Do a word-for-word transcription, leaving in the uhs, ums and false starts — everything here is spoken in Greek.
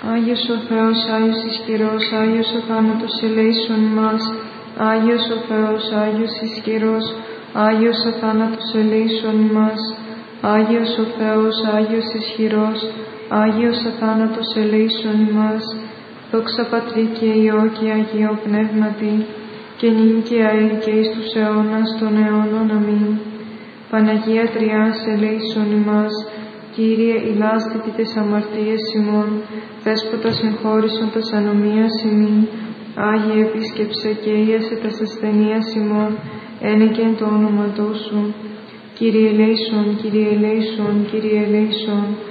Άγιος ο Θεός, Άγιος ισχυρός, Άγιος ο θάνατος ελέησον ημάς. Άγιος ο Θεός, Άγιος ισχυρός, Άγιος ο θάνατος ελέησον ημάς. Άγιος ο Θεός, Άγιος ισχυρός, Άγιος ο θάνατος ελέησον ημάς. Δόξα Πατρί και Υιό και Αγίο Πνεύματι, και νυν και αεί και εις τους αιώνας των αιώνων. Αμήν. Παναγία Τριάς ελέησον ημάς. Κύριε, ηλάσθητη τες αμαρτίες ημών, Δέσποτα συγχώρησον τας ανομίας ημίν. Άγιε επίσκεψε και ίασε τας ασθενείας ημών, ένεκεν το όνομα Σου. Κύριε ελέησον, Κύριε ελέησον, Κύριε ελέησον.